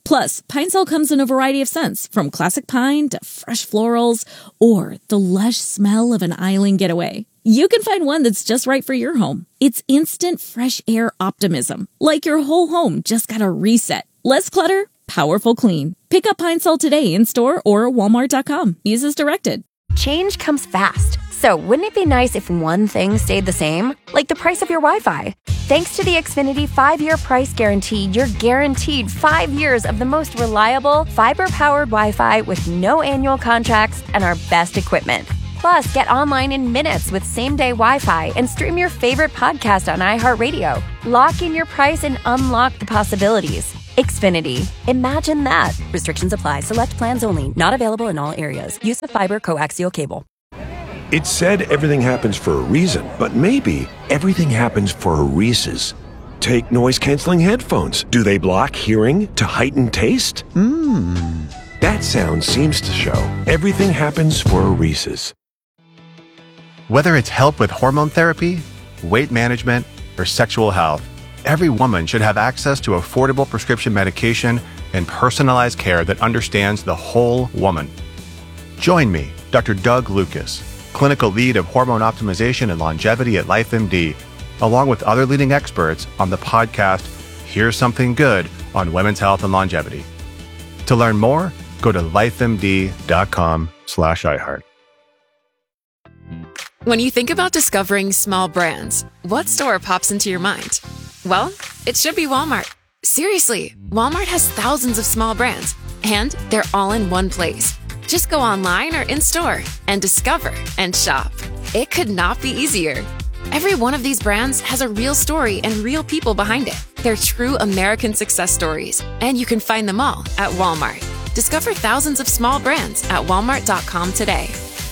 Plus, Pine Sol comes in a variety of scents, from classic pine to fresh florals or the lush smell of an island getaway. You can find one that's just right for your home. It's instant fresh air optimism, like your whole home just got a reset. Less clutter, powerful clean. Pick up Pine Sol today in store or walmart dot com. Use as directed. Change comes fast. So wouldn't it be nice if one thing stayed the same? Like the price of your Wi-Fi. Thanks to the Xfinity five-year price guarantee, you're guaranteed five years of the most reliable, fiber-powered Wi-Fi with no annual contracts and our best equipment. Plus, get online in minutes with same-day Wi-Fi and stream your favorite podcast on iHeartRadio. Lock in your price and unlock the possibilities. Xfinity. Imagine that. Restrictions apply. Select plans only. Not available in all areas. Use of fiber coaxial cable. It's said everything happens for a reason, but maybe everything happens for a Reese's. Take noise-canceling headphones. Do they block hearing to heighten taste? Mmm. That sound seems to show everything happens for a Reese's. Whether it's help with hormone therapy, weight management, or sexual health, every woman should have access to affordable prescription medication and personalized care that understands the whole woman. Join me, Doctor Doug Lucas, clinical lead of hormone optimization and longevity at LifeMD, along with other leading experts on the podcast Here's Something Good on Women's Health and Longevity. To learn more, go to lifemd.com slash iHeart. When you think about discovering small brands, what store pops into your mind? Well, it should be Walmart. Seriously, Walmart has thousands of small brands, and they're all in one place. Just go online or in-store and discover and shop. It could not be easier. Every one of these brands has a real story and real people behind it. They're true American success stories, and you can find them all at Walmart. Discover thousands of small brands at walmart dot com today.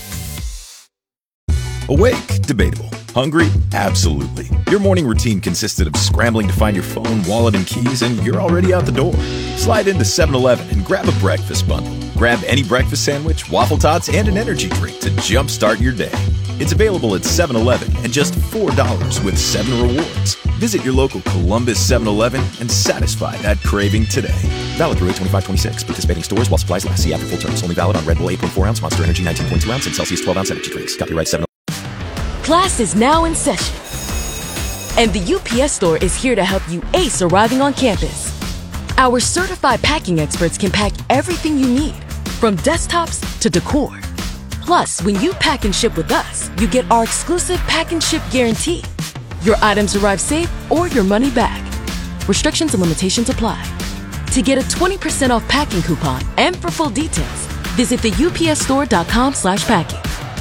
Awake? Debatable. Hungry? Absolutely. Your morning routine consisted of scrambling to find your phone, wallet, and keys, and you're already out the door. Slide into seven eleven and grab a breakfast bundle. Grab any breakfast sandwich, waffle tots, and an energy drink to jumpstart your day. It's available at seven eleven and just four dollars with seven rewards. Visit your local Columbus seven eleven and satisfy that craving today. Valid through eight twenty-five twenty-six. Participating stores while supplies last. See after full terms. Only valid on Red Bull eight point four ounce, Monster Energy nineteen point two ounce, and Celsius twelve ounce energy drinks. Copyright seven eleven. Class is now in session, and the U P S Store is here to help you ace arriving on campus. Our certified packing experts can pack everything you need, from desktops to decor. Plus, when you pack and ship with us, you get our exclusive pack and ship guarantee. Your items arrive safe or your money back. Restrictions and limitations apply. To get a twenty percent off packing coupon and for full details, visit the U P S store dot com slash packing.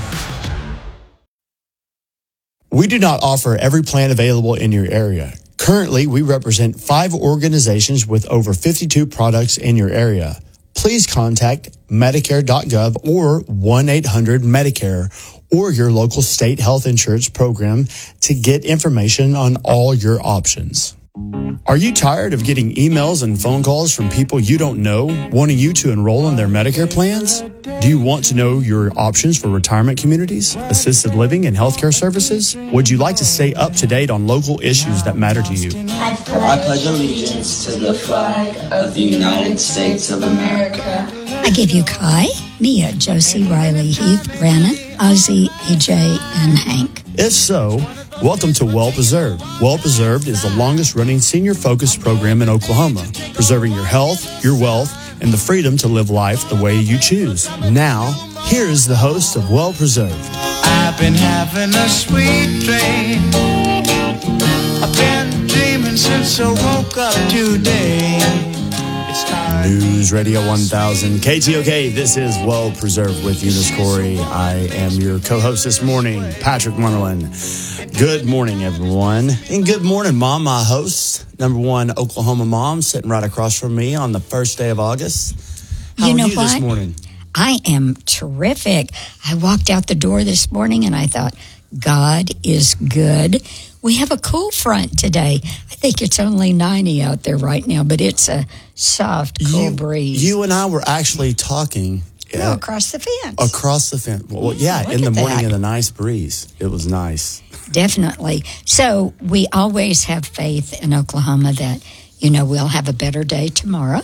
We do not offer every plan available in your area. Currently, we represent five organizations with over fifty-two products in your area. Please contact Medicare dot gov or one eight hundred Medicare or your local state health insurance program to get information on all your options. Are you tired of getting emails and phone calls from people you don't know wanting you to enroll in their Medicare plans? Do you want to know your options for retirement communities, assisted living, and healthcare services? Would you like to stay up to date on local issues that matter to you? I pledge allegiance to the flag of the United States of America. I give you Kai, Mia, Josie, Riley, Heath, Brandon, Ozzy, A J, and Hank. If so, welcome to Well Preserved. Well Preserved is the longest running senior focused program in Oklahoma, preserving your health, your wealth, and the freedom to live life the way you choose. Now, here is the host of Well Preserved. I've been having a sweet dream. I've been dreaming since I woke up today. News Radio one thousand K T O K. This is Well Preserved with Eunice Corey. I am your co-host this morning, Patrick Munderland. Good morning, everyone. And good morning, Mom, my host, number one Oklahoma mom, sitting right across from me on the first day of August. How you know are you what? this morning? I am terrific. I walked out the door this morning and I thought, God is good. We have a cool front today. I think it's only ninety out there right now, but it's a soft, cool you, breeze. You and I were actually talking. No, across the fence. Across the fence. Well, yeah, Look in the at morning that. in the nice breeze. It was nice. Definitely. So we always have faith in Oklahoma that, you know, we'll have a better day tomorrow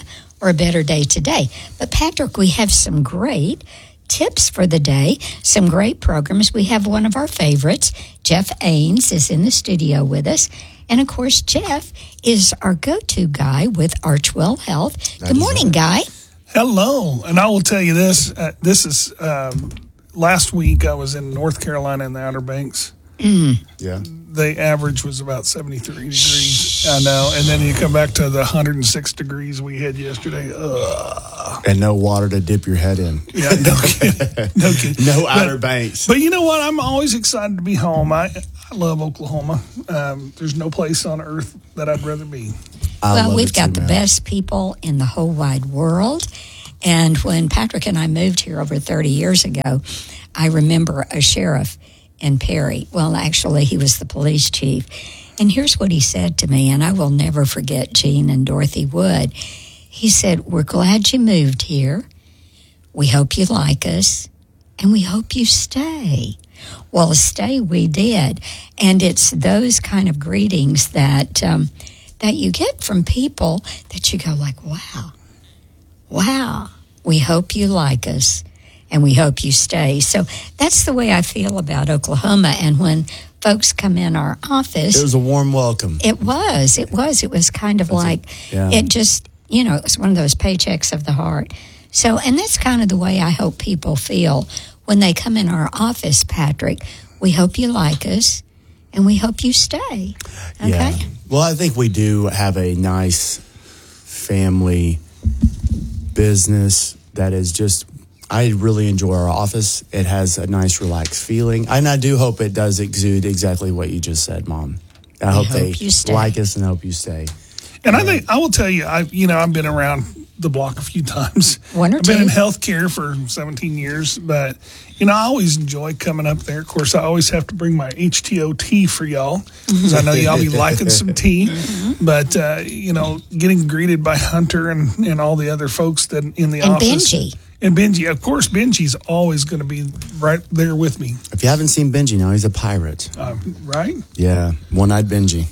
or a better day today. But Patrick, we have some great tips for the day, some great programs. We have one of our favorites. Jeff Ains is in the studio with us. And of course, Jeff is our go-to guy with Archwell Health. Good morning, Guy. Hello. And I will tell you this. Uh, this is um, last week I was in North Carolina in the Outer Banks. Mm. Yeah. The average was about seventy-three degrees. I know. And then you come back to the one hundred six degrees we had yesterday. Ugh. And no water to dip your head in. Yeah, no kidding. No kidding. No but, Outer Banks. But you know what? I'm always excited to be home. I, I love Oklahoma. Um, there's no place on earth that I'd rather be. I well, love we've it got too, the man. best people in the whole wide world. And when Patrick and I moved here over thirty years ago, I remember a sheriff in Perry. Well, actually, he was the police chief. And here's what he said to me, and I will never forget Gene and Dorothy Wood. He said, "We're glad you moved here. We hope you like us, and we hope you stay." Well, stay we did. And it's those kind of greetings that um, that you get from people that you go like, wow, wow, we hope you like us. And we hope you stay. So that's the way I feel about Oklahoma. And when folks come in our office, It was a warm welcome. it was, it was, it was kind of like, yeah. it just, you know, it's one of those paychecks of the heart. So, and that's kind of the way I hope people feel when they come in our office, Patrick. We hope you like us and we hope you stay. Okay? Yeah. Well, I think we do have a nice family business that is just, I really enjoy our office. It has a nice, relaxed feeling. And I do hope it does exude exactly what you just said, Mom. I hope, hope they you stay. like us and hope you stay. And I think I will tell you, I you know I've been around the block a few times. One or I've been two. in healthcare for seventeen years, but you know I always enjoy coming up there. Of course, I always have to bring my H T O tea for y'all because I know y'all be liking some tea. Mm-hmm. But uh, you know, getting greeted by Hunter and, and all the other folks that in the And office. Benji. And Benji, of course, Benji's always going to be right there with me. If you haven't seen Benji now, he's a pirate. Uh, right? Yeah, one-eyed Benji.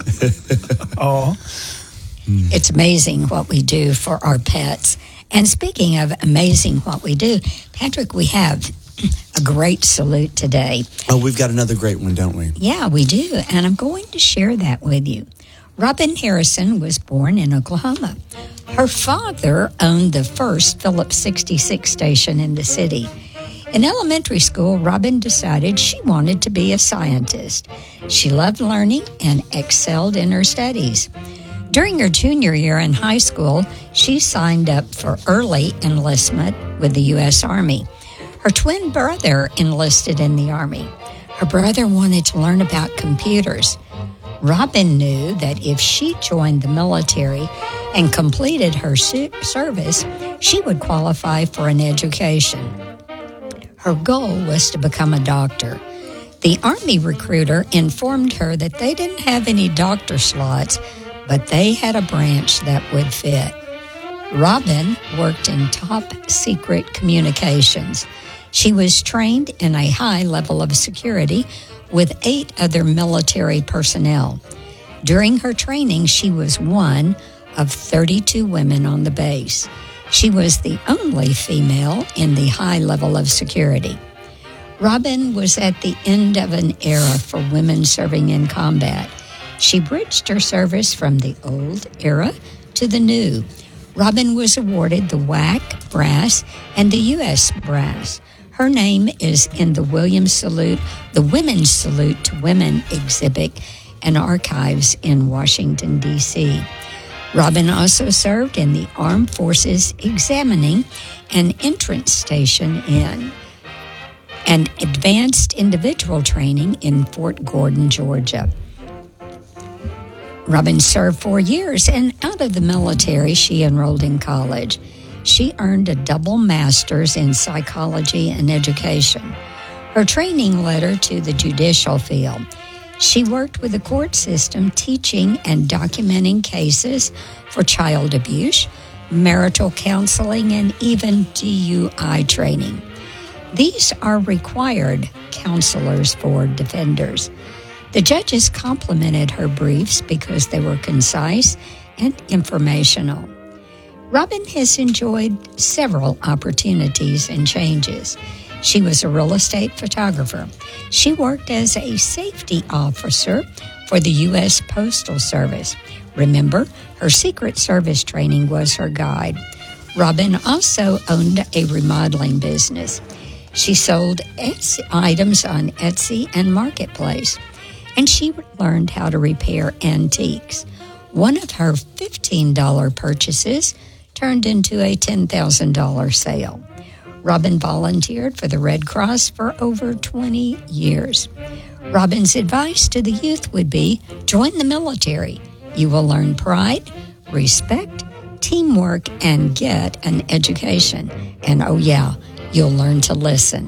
Oh. It's amazing what we do for our pets. And speaking of amazing what we do, Patrick, we have a great salute today. Oh, we've got another great one, don't we? Yeah, we do. And I'm going to share that with you. Robin Harrison was born in Oklahoma. Her father owned the first Phillips sixty-six station in the city. In elementary school, Robin decided she wanted to be a scientist. She loved learning and excelled in her studies. During her junior year in high school, she signed up for early enlistment with the U S Army. Her twin brother enlisted in the Army. Her brother wanted to learn about computers. Robin knew that if she joined the military and completed her su- service, she would qualify for an education. Her goal was to become a doctor. The Army recruiter informed her that they didn't have any doctor slots, but they had a branch that would fit. Robin worked in top secret communications. She was trained in a high level of security with eight other military personnel. During her training, she was one of thirty-two women on the base. She was the only female in the high level of security. Robin was at the end of an era for women serving in combat. She bridged her service from the old era to the new. Robin was awarded the W A C Brass and the U S Brass. Her name is in the Williams Salute, the Women's Salute to Women exhibit and archives in Washington, D C Robin also served in the Armed Forces Examining and Entrance Station in and Advanced Individual Training in Fort Gordon, Georgia. Robin served four years, and out of the military, she enrolled in college. She earned a double master's in psychology and education. Her training led her to the judicial field. She worked with the court system, teaching and documenting cases for child abuse, marital counseling, and even D U I training. These are required counselors for defenders. The judges complimented her briefs because they were concise and informational. Robin has enjoyed several opportunities and changes. She was a real estate photographer. She worked as a safety officer for the U S Postal Service. Remember, her Secret Service training was her guide. Robin also owned a remodeling business. She sold Etsy items on Etsy and Marketplace, and she learned how to repair antiques. One of her fifteen dollars purchases turned into a ten thousand dollars sale. Robin volunteered for the Red Cross for over twenty years. Robin's advice to the youth would be, join the military. You will learn pride, respect, teamwork, and get an education. And oh yeah, you'll learn to listen.